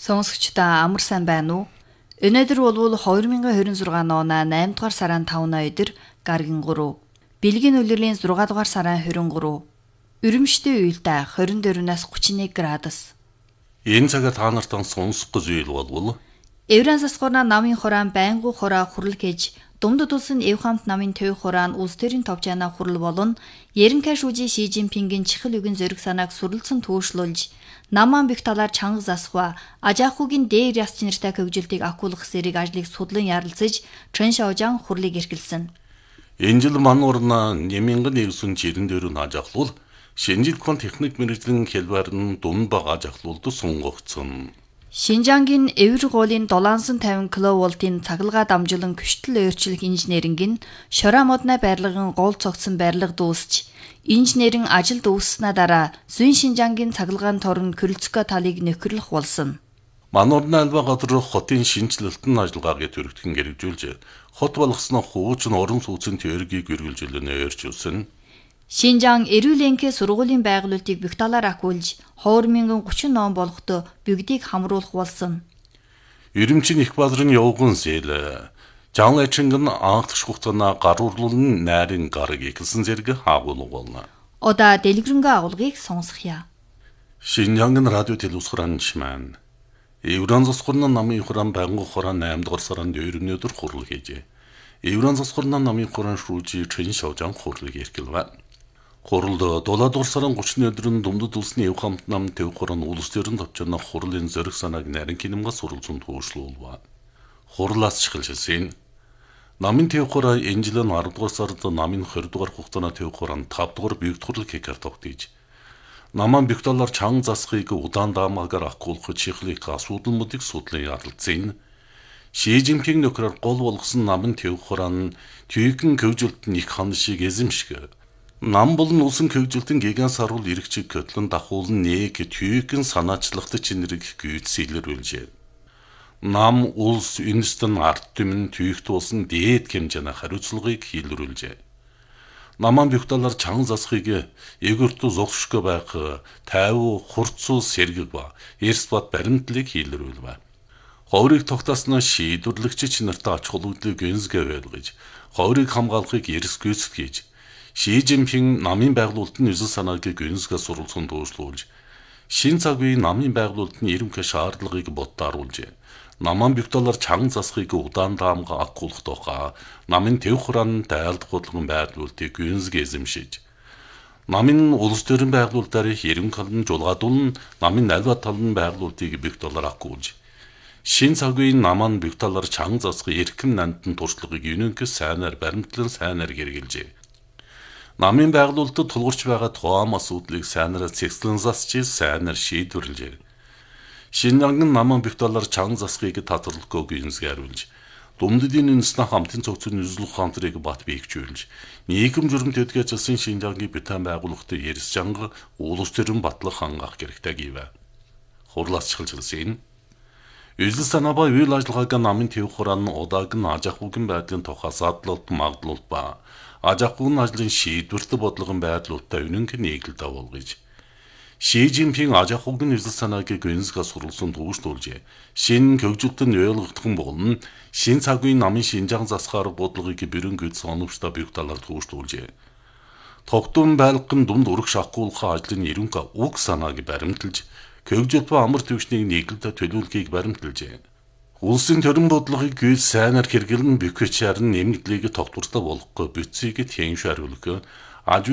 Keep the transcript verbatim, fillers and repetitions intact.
Сонсогчдоо амар сайн байна уу? Өнөөдөр бол two thousand twenty-six оны eight дугаар сарын five өдөр гаргийн three. Бэлгийн улирлын six дугаар сарын twenty-three. Өрөмштэй уйлдаа twenty-four-наас thirty-one градус. Энэ цагаар та нартаа сонсох гэж үйл болвол Евран засгуурна намын хураан байнгу хураа хурал гэж Думдад улсын Евхамт намын төв хураан улс төрийн товчаана хурал болон Ерөнхий шүүжи Ши Жинпингийн чихэл үгэн зориг санааг сүрлэлцэн төөшлүүлж намаан бих талаар чанга засхва Ажаахугийн дээр яс чинэртэй хөгжилтийг акуулах зэрэг ажлыг судлан ярилцаж Чон Шаожан хурлыг эрхэлсэн. Энэ жил мануурна нэмэнгэн нэгсэн жирэн дээр нь ажаахлуул Шинжилгэн техник мэргэжлийн хэлбэр нь дунд бага ажаахлуулд сунгогдсон. Шинжангийн эвэр гуулын seven fifty киловольтын цахилгаан дамжуулан күштэл өөрчлөх инженерингийн шороо модны барилгын гол цогцсон барилга дуусч инженерийн ажил дуусснаа дараа Зүүн Шинжангийн цахилгаан торн Крылцко талыг нөхөрлөх болсон. Мануурны альва газар хотын шинжилэлтэн ажиллагаагаа төрөгдгөн хэрэгжүүлж хот болгосноо хуучин орон сууцын теоргийг үргэлжлүүлнэ өөрчилсөн. Шинжаан эрүүлэнхэ сургуулийн байгуулалтыг бүх талаар акуулж two thousand thirty он болохдоо бүгдийг хамруулах болсон. Ирэмчин их бадрын явган зээл Жан Эчингэн анхдагч хугацааны гаруурлуулн найрын гарыг ихэлсэн зэрэг хаагуулга болно. Одоо дэлгэрэнгүй агуулгыг сонсгоё. Шинжаангын радио телевизхранч маань Евран засгуурна намын хураан байнгу хураан eight дугаар сарын two өдөр хурал хийжээ. Евран засгуурна намын хураан шүүжи Чон Шаожан хурлыг эрхэлвэ. Хуралд seven дугаар сарын thirty өдрийн Думдад улсны Евхамт нам төв хураан улс төрийн товчоно хурлын зориг санааг нарийн кинемга суралцсан төөшлүүлвэ. Хурлаас чиглэлсэн намын төв хураа энэ жил ten дугаар сард намын twenty дугаар хугацааны төв хураан five дугаар бийгт хурал хийхээр тогтъож наман бих талаар чанга засхыг удаан даамаагаар акуулах чихлийг асуудалмуудыг судлан ярилцсан. Ши Жинпинг нөхрөөр гол болгосон намын төв хураан түйгэн хөгжилтөнд их ханшиг эзэмшгэ. Нам болон улсын хөгжилтийн гигант сарвал эрэгчиг көтлөн дахуулан нэг түйгэн санаачлагт чинэрэг гүйцэлэрүүлжээ. Нам улс үндэстэн ард түмэн түйгт улсын дээд хэмжээний хариуцлагыг хийлрүүлжээ. Наман бих талаар чанга засхыг эгөртө зогсшгүй байх тайвуу хурцуу сэргэг ба эрс бат баримтлыг хийлрүүлвэ. Ховрыг тогтоосноо шийдвэрлэгч нартай ач холбогдлыг гэнсгэ байлгаж, ховрыг хамгаалахыг эрс гүйцэтгэж Ши Жинпинг намын байгуулалтын үзэл санааг гэнсгэ суралцсан төөшлүүлж, шин цаг үеийн намын байгуулалтын ерөнхий шаардлагыг боддааруулжээ. Наман бих талаар чанга засхыг удаан даамга акуулах тухай намын төв хураан дайлдах бодлогон байрлуулалтыг гэнсгэ эзэмшиж, намын улс төрийн байгуулалтаар ерөнхий халан жулгаадуулан намын альва талын байгуулалтыг бих талаар акуулж, шин цаг үеийн наман бих талаар чанга засхыг эрхэм нандин туршлагыг юнэнхэ сайнаар баримтлан сайнаар хэрэгжилжээ. Намын байгуулалтад тулгарч байгаа тухайн асуудлыг сайнаар цэгцлэн засч сайнаар шийдвэрлэжээ. Шинжаангын наман бих талаар чанга засхыг татварлахгүй гэнсгэ хариулж, Думдадын үндэснээ хамтын цогцын үзлэх хамтрыг бат биегжүүлж, нийгэм журам тэтгэжсэн Шинжаангийн битэн байгууллагт эрс чанга улс төрийн батлах хангах хэрэгтэй гэвэ. Хурлаас чиглэлсэн Үзэл санаа ба үйл ажиллагаагаа намын төв хураан удаагийн Ажаахугийн байдлын тухай задлалт магадлалт ба Ажаахугийн ажлын шийдвэрлэлт бодлогын байдлуудтай үнэнх нийгэл давуулгаж, Ши Жинпинг Ажаахугийн үзэл санааг гэнсгэ суралцсан төвшүүлжээ. Шинэ хөгжилтөнд ойлгогдох болон шин цаг үеийн намын шинжаан засгаар бодлогыг бэрэнгэд соновчтой бих талаар төвшүүлжээ. Тогтун байлгын дунд урагш акуулах ажлын ерөнхий уг санааг баримталж, хөгжилт ба амар төвчнийг нийгэлд төлөвлөхийг баримталжээ. Улсын төрийн бодлогыг гүйц сайнаар хэрэглэн бөхөч харин нэмэгдлийг тогтвортой болгох бүтцийг тэнш хариулах